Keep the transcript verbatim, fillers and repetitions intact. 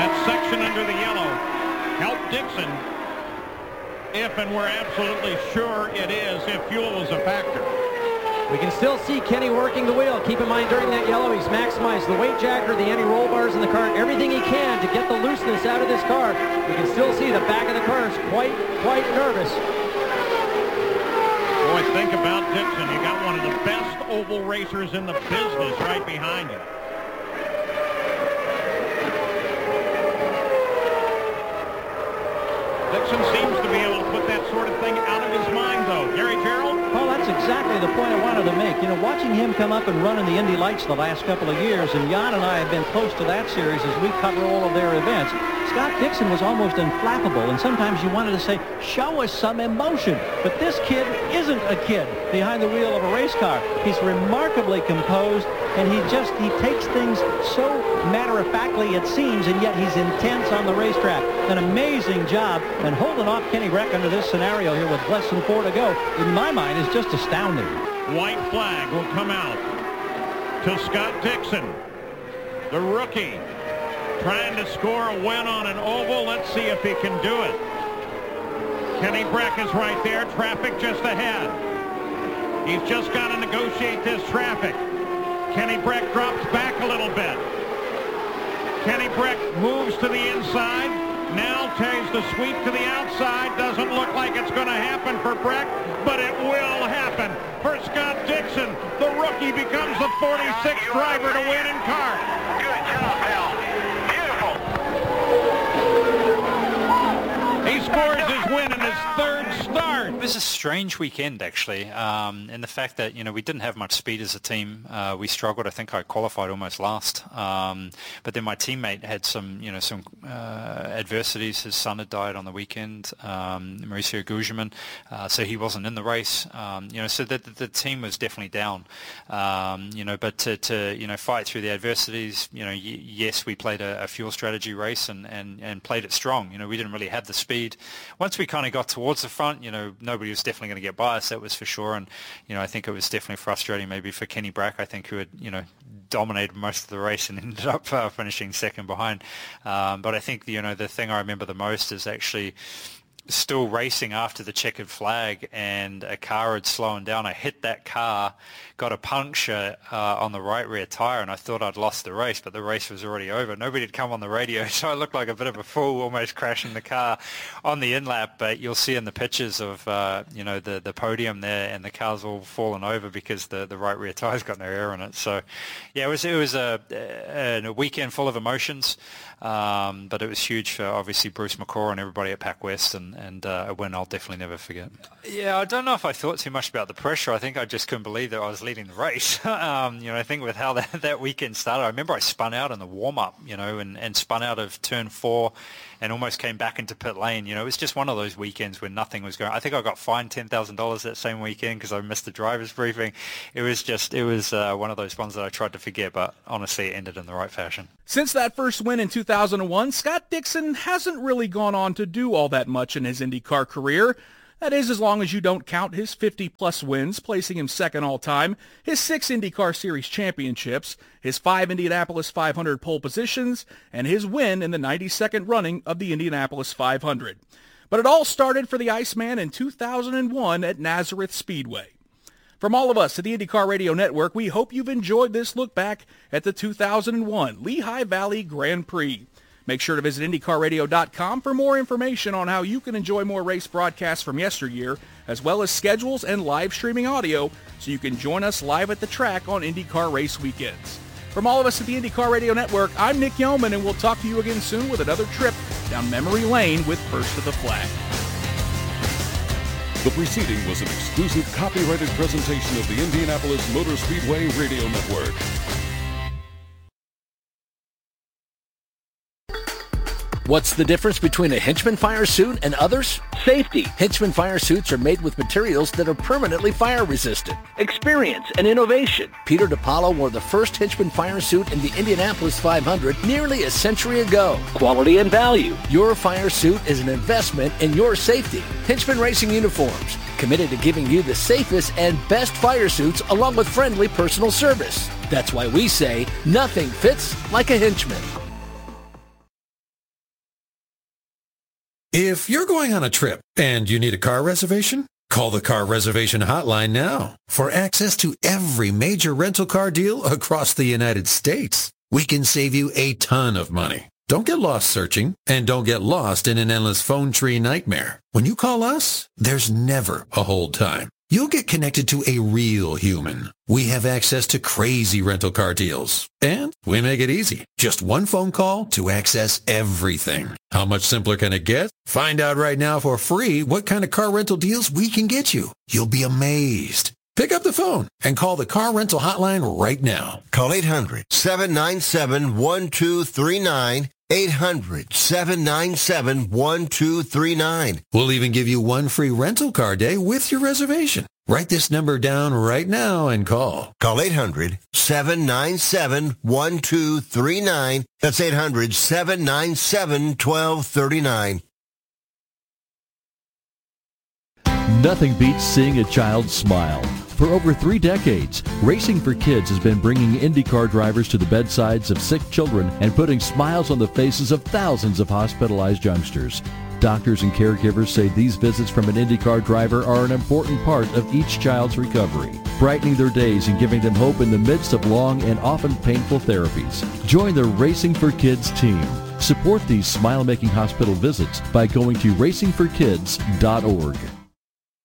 That section under the yellow helped Dixon, if and we're absolutely sure it is, if fuel is a factor. We can still see Kenny working the wheel. Keep in mind, during that yellow, he's maximized the weight jacker, the anti-roll bars in the car, everything he can to get the looseness out of this car. We can still see the back of the car is quite, quite nervous. Boy, think about Dixon. You got one of the best oval racers in the business right behind you. Dixon seems to be able to put that sort of thing out of his mind, though. Gary Gerould? Well, that's exactly the point I wanted to make. You know, watching him come up and run in the Indy Lights the last couple of years, and Jan and I have been close to that series as we cover all of their events. Scott Dixon was almost unflappable, and sometimes you wanted to say, show us some emotion. But this kid isn't a kid behind the wheel of a race car. He's remarkably composed, and he just, he takes things so matter-of-factly, it seems, and yet he's intense on the racetrack. An amazing job, and holding off Kenny Brack under this scenario here with less than four to go, in my mind, is just astounding. White flag will come out to Scott Dixon, the rookie, trying to score a win on an oval. Let's see if he can do it. Kenny Brack is right there. Traffic just ahead. He's just got to negotiate this traffic. Kenny Brack drops back a little bit. Kenny Brack moves to the inside. Now tries to sweep to the outside. Doesn't look like it's going to happen for Brack, but it will happen for Scott Dixon. The rookie becomes the forty-sixth driver to win in kart. Good job, pal. He scores his win in his third start. It was a strange weekend, actually, um, in the fact that, you know, we didn't have much speed as a team. Uh, we struggled. I think I qualified almost last. Um, but then my teammate had some, you know, some uh, adversities. His son had died on the weekend, um, Mauricio Guzman, uh, so he wasn't in the race. Um, you know, so the, the team was definitely down. Um, you know, but to, to, you know, fight through the adversities, you know, y- yes, we played a, a fuel strategy race and, and, and played it strong. You know, we didn't really have the speed. Once we kind of got towards the front, you know, nobody was definitely going to get by us, that was for sure. And, you know, I think it was definitely frustrating maybe for Kenny Brack, I think, who had, you know, dominated most of the race and ended up uh, finishing second behind. Um, but I think, you know, the thing I remember the most is actually still racing after the checkered flag and a car had slowed down. I hit that car, got a puncture uh, on the right rear tire, and I thought I'd lost the race, but the race was already over. Nobody had come on the radio, so I looked like a bit of a fool, almost crashing the car on the in-lap. But you'll see in the pictures of, uh, you know, the, the podium there, and the car's all fallen over because the, the right rear tire's got no air in it. So, yeah, it was it was a, a, a weekend full of emotions, um, but it was huge for, obviously, Bruce McCraw and everybody at Pac West, and, and uh, a win I'll definitely never forget. Yeah, I don't know if I thought too much about the pressure. I think I just couldn't believe that I was leading the race. um, you know, I think with how that, that weekend started, I remember I spun out in the warm-up, you know, and, and spun out of turn four and almost came back into pit lane. You know, it was just one of those weekends when nothing was going. I think I got fined ten thousand dollars that same weekend because I missed the driver's briefing. It was just, it was uh, one of those ones that I tried to forget, but honestly, it ended in the right fashion. Since that first win in two thousand one, Scott Dixon hasn't really gone on to do all that much in his IndyCar career. That is, as long as you don't count his fifty-plus wins, placing him second all-time, his six IndyCar Series championships, his five Indianapolis five hundred pole positions, and his win in the ninety-second running of the Indianapolis five hundred. But it all started for the Iceman in two thousand one at Nazareth Speedway. From all of us at the IndyCar Radio Network, we hope you've enjoyed this look back at the two thousand one Lehigh Valley Grand Prix. Make sure to visit IndyCar Radio dot com for more information on how you can enjoy more race broadcasts from yesteryear, as well as schedules and live streaming audio, so you can join us live at the track on IndyCar race weekends. From all of us at the IndyCar Radio Network, I'm Nick Yeoman, and we'll talk to you again soon with another trip down memory lane with First to the Flag. The preceding was an exclusive copyrighted presentation of the Indianapolis Motor Speedway Radio Network. What's the difference between a Hinchman fire suit and others? Safety. Hinchman fire suits are made with materials that are permanently fire resistant. Experience and innovation. Peter DiPaolo wore the first Hinchman fire suit in the Indianapolis five hundred nearly a century ago. Quality and value. Your fire suit is an investment in your safety. Hinchman Racing Uniforms. Committed to giving you the safest and best fire suits along with friendly personal service. That's why we say nothing fits like a Hinchman. If you're going on a trip and you need a car reservation, call the Car Reservation Hotline now for access to every major rental car deal across the United States. We can save you a ton of money. Don't get lost searching, and don't get lost in an endless phone tree nightmare. When you call us, there's never a hold time. You'll get connected to a real human. We have access to crazy rental car deals. And we make it easy. Just one phone call to access everything. How much simpler can it get? Find out right now for free what kind of car rental deals we can get you. You'll be amazed. Pick up the phone and call the Car Rental Hotline right now. Call eight hundred, seven nine seven, one two three nine. eight hundred, seven nine seven, one two three nine. We'll even give you one free rental car day with your reservation. Write this number down right now and call. Call eight hundred, seven nine seven, one two three nine. That's eight hundred, seven nine seven, one two three nine. Nothing beats seeing a child smile. For over three decades, Racing for Kids has been bringing IndyCar drivers to the bedsides of sick children and putting smiles on the faces of thousands of hospitalized youngsters. Doctors and caregivers say these visits from an IndyCar driver are an important part of each child's recovery, brightening their days and giving them hope in the midst of long and often painful therapies. Join the Racing for Kids team. Support these smile-making hospital visits by going to racing for kids dot org.